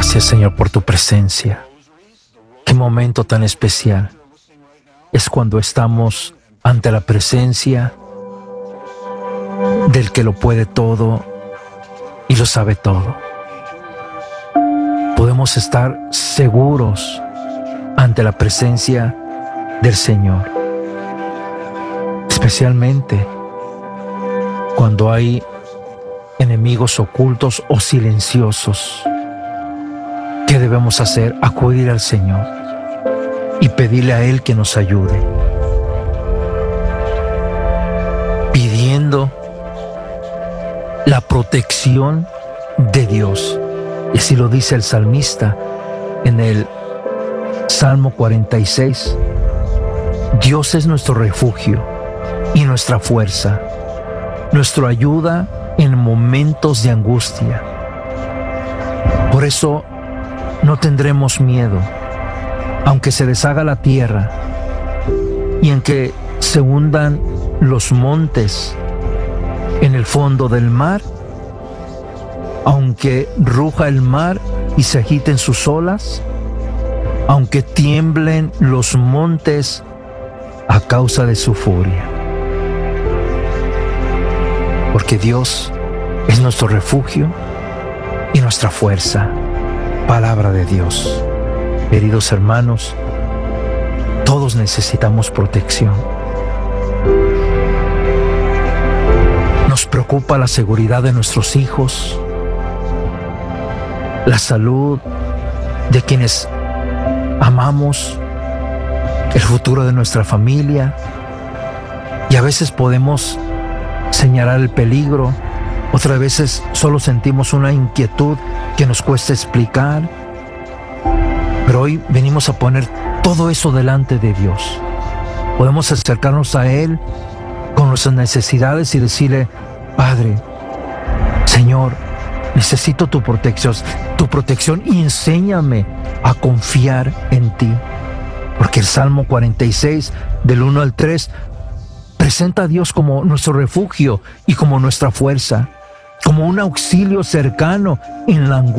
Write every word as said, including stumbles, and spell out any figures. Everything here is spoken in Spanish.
Gracias, Señor, por tu presencia. Qué momento tan especial es cuando estamos ante la presencia del que lo puede todo y lo sabe todo. Podemos estar seguros ante la presencia del Señor, especialmente cuando hay enemigos ocultos o silenciosos. ¿Qué debemos hacer? Acudir al Señor y pedirle a Él que nos ayude, pidiendo la protección de Dios. Y así lo dice el salmista en el Salmo cuarenta y seis. Dios es nuestro refugio y nuestra fuerza, nuestra ayuda en momentos de angustia. Por eso no tendremos miedo, aunque se deshaga la tierra y aunque se hundan los montes en el fondo del mar, aunque ruja el mar y se agiten sus olas, aunque tiemblen los montes a causa de su furia. Porque Dios es nuestro refugio y nuestra fuerza. Palabra de Dios. Queridos hermanos, todos necesitamos protección. Nos preocupa la seguridad de nuestros hijos, la salud de quienes amamos, el futuro de nuestra familia, y a veces podemos señalar el peligro, otras veces solo sentimos una inquietud que nos cuesta explicar, pero hoy venimos a poner todo eso delante de Dios. Podemos acercarnos a Él con nuestras necesidades y decirle: Padre, Señor, necesito tu protección, tu protección y enséñame a confiar en ti. Porque el Salmo cuarenta y seis, del uno al tres, presenta a Dios como nuestro refugio y como nuestra fuerza, como un auxilio cercano en la angustia.